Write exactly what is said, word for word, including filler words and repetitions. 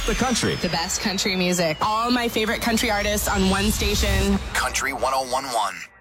the country. The best country music. All my favorite country artists on one station. Country one oh one point one.